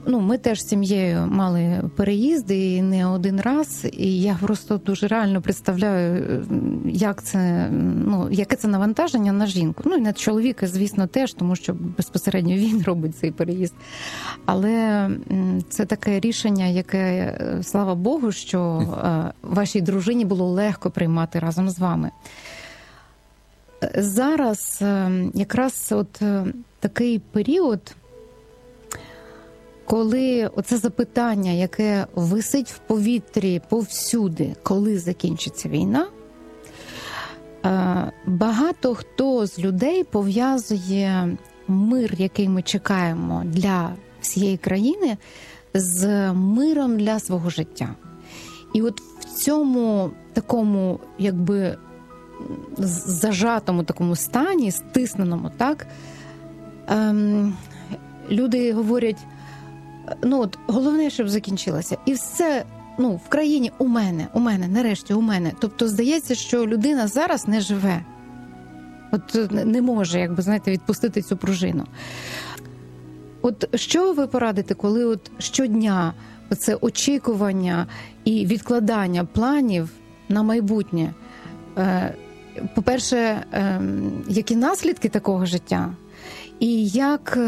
ми теж з сім'єю мали переїзди і не один раз, і я просто дуже реально представляю, яке це навантаження на жінку. І на чоловіка, звісно, теж, тому що безпосередньо він робить цей переїзд. Але це таке рішення, яке, слава Богу, що вашій дружині було легко приймати разом з вами. Зараз якраз такий період, коли оце запитання, яке висить в повітрі повсюди, коли закінчиться війна, багато хто з людей пов'язує мир, який ми чекаємо для всієї країни, з миром для свого життя. І от в цьому такому, зажатому такому стані, стисненому, так, люди говорять, головне, щоб закінчилося. І все, в країні у мене, нарешті у мене. Тобто, здається, що людина зараз не живе. Не може, відпустити цю пружину. Що ви порадите, коли щодня це очікування і відкладання планів на майбутнє? По-перше, які наслідки такого життя? І як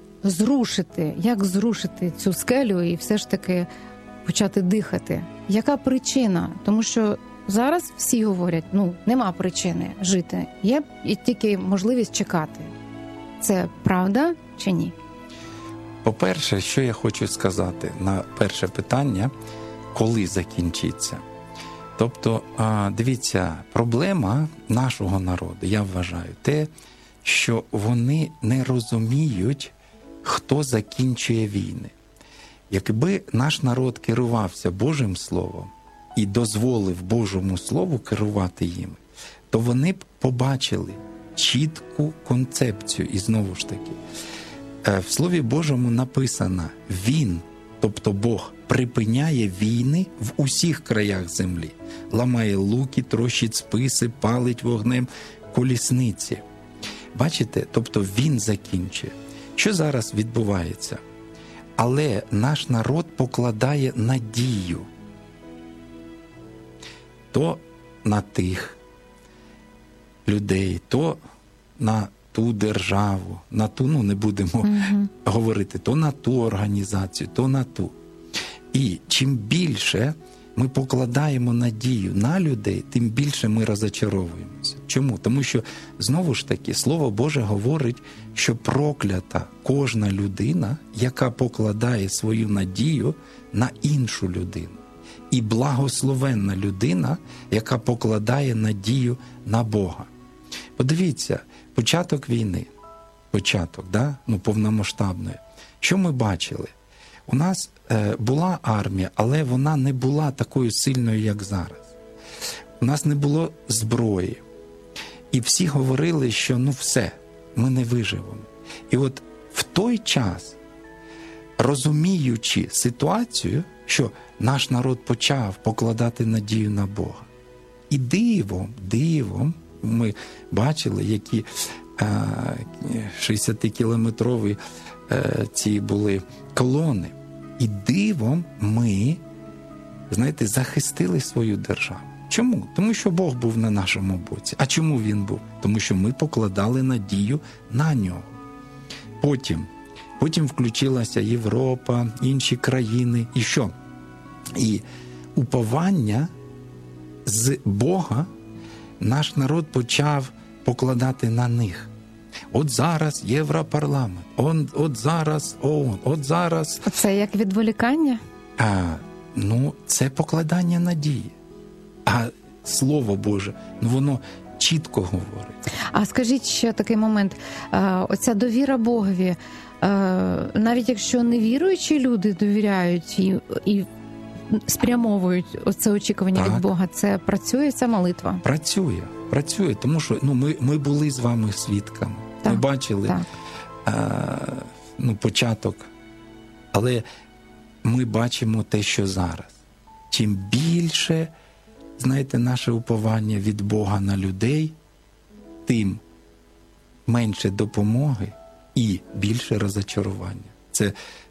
зрушити цю скелю і все ж таки почати дихати? Яка причина? Тому що зараз всі говорять, нема причини жити, є тільки можливість чекати. Це правда чи ні? По-перше, що я хочу сказати на перше питання, коли закінчиться. Тобто, дивіться, проблема нашого народу, я вважаю, те, що вони не розуміють, хто закінчує війни. Якби наш народ керувався Божим Словом і дозволив Божому Слову керувати їм, то вони б побачили чітку концепцію. І знову ж таки, в Слові Божому написано «Він», тобто Бог, припиняє війни в усіх краях землі. Ламає луки, трощить списи, палить вогнем колісниці. Бачите? Тобто Він закінчує. Що зараз відбувається? Але наш народ покладає надію то на тих людей, то на ту державу, на ту, не будемо говорити, то на ту організацію, то на ту. І чим більше ми покладаємо надію на людей, тим більше ми розочаровуємося. Чому? Тому що, знову ж таки, Слово Боже говорить, що проклята кожна людина, яка покладає свою надію на іншу людину. І благословенна людина, яка покладає надію на Бога. Подивіться, початок війни, повномасштабної. Що ми бачили? У нас була армія, але вона не була такою сильною, як зараз. У нас не було зброї. І всі говорили, що все, ми не виживемо. І от в той час, розуміючи ситуацію, що наш народ почав покладати надію на Бога. І дивом, ми бачили, які 60-кілометрові ці були колони. І дивом ми, захистили свою державу. Чому? Тому що Бог був на нашому боці. А чому Він був? Тому що ми покладали надію на Нього. Потім включилася Європа, інші країни. І що? І уповання з Бога наш народ почав покладати на них. От зараз Європарламент, от зараз ООН, от зараз... Це як відволікання? Це покладання надії. А Слово Боже, воно чітко говорить. А скажіть ще такий момент. Оця довіра Богові, навіть якщо невіруючі люди довіряють і спрямовують оце очікування від Бога, це працює ця молитва? Працює, тому що ми були з вами свідками. Ми бачили початок, але ми бачимо те, що зараз. Чим більше, наше уповання від Бога на людей, тим менше допомоги і більше розочарування. Це